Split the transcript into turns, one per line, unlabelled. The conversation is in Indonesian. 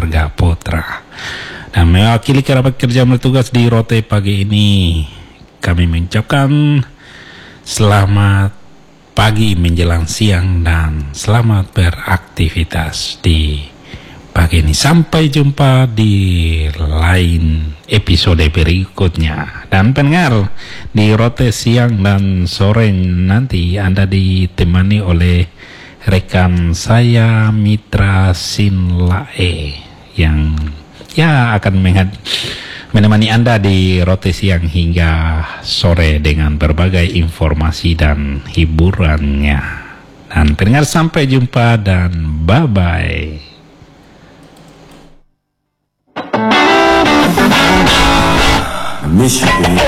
Marga Putra. Dan mewakili kerabat kerja bertugas di Rote pagi ini, kami mengucapkan selamat pagi menjelang siang dan selamat beraktivitas di pagi ini. Sampai jumpa di lain episode berikutnya. Dan pendengar, di Rote siang dan sore nanti Anda ditemani oleh rekan saya Mitra Sinlae yang akan menemani Anda di Rote siang hingga sore dengan berbagai informasi dan hiburannya. Dan pendengar, sampai jumpa dan bye-bye.